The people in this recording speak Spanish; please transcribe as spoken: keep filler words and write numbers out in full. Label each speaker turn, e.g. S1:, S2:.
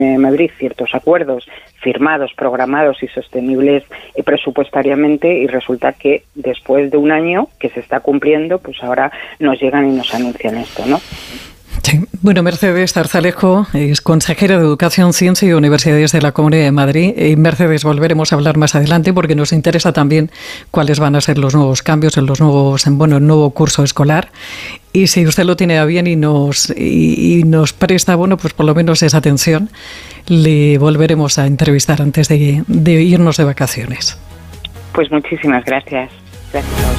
S1: de Madrid ciertos acuerdos firmados, programados y sostenibles eh, presupuestariamente, y resulta que después de un año que se está cumpliendo, pues ahora nos llegan y nos anuncian esto, ¿no?
S2: Sí. Bueno, Mercedes Zarzalejo es consejera de Educación, Ciencia y Universidades de la Comunidad de Madrid. Y Mercedes, volveremos a hablar más adelante porque nos interesa también cuáles van a ser los nuevos cambios en los nuevos, en, bueno, el nuevo curso escolar. Y si usted lo tiene a bien y nos y, y nos presta, bueno, pues por lo menos esa atención, le volveremos a entrevistar antes de, de irnos de vacaciones.
S1: Pues muchísimas gracias. Gracias a vosotros.